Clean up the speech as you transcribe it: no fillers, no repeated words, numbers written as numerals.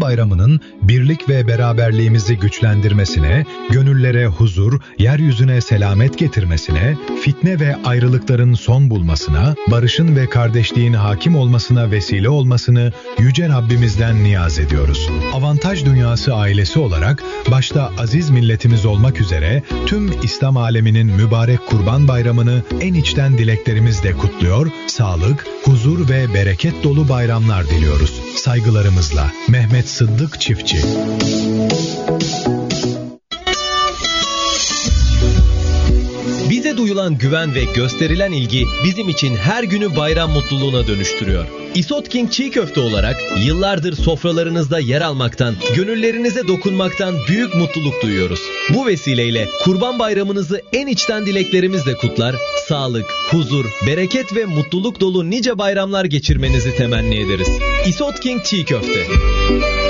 Bayramı'nın birlik ve beraberliğimizi güçlendirmesine, gönüllere huzur, yeryüzüne selamet getirmesine, fitne ve ayrılıkların son bulmasına, barışın ve kardeşliğin hakim olmasına vesile olmasını Yüce Rabbimizden niyaz ediyoruz. Avantaj Dünyası ailesi olarak başta aziz milletimiz olmak üzere tüm İslam aleminin mübarek Kurban Bayramı'nı en içten dileklerimizle kutluyor, sağlık, huzur ve bereket dolu bayramlar diliyoruz. Saygılarımızla Mehmet Sıddık Çiftçi. Bize duyulan güven ve gösterilen ilgi bizim için her günü bayram mutluluğuna dönüştürüyor. Isot King Çiğ Köfte olarak yıllardır sofralarınızda yer almaktan, gönüllerinize dokunmaktan büyük mutluluk duyuyoruz. Bu vesileyle Kurban Bayramınızı en içten dileklerimizle kutlar, sağlık, huzur, bereket ve mutluluk dolu nice bayramlar geçirmenizi temenni ederiz. Isot King Çiğ Köfte.